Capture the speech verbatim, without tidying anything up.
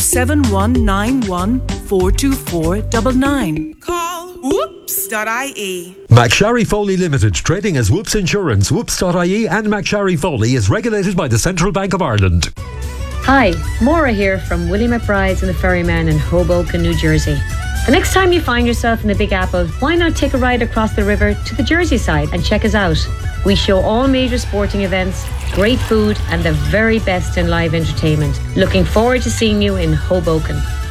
seven one nine one four two four nine nine. Call whoops dot I E. McSharry Foley Limited, trading as Whoops Insurance, whoops dot I E and McSharry Foley is regulated by the Central Bank of Ireland. Hi, Maura here from Willie McBride's and the Ferryman in Hoboken, New Jersey. The next time you find yourself in the Big Apple, why not take a ride across the river to the Jersey side and check us out? We show all major sporting events, great food and the very best in live entertainment. Looking forward to seeing you in Hoboken.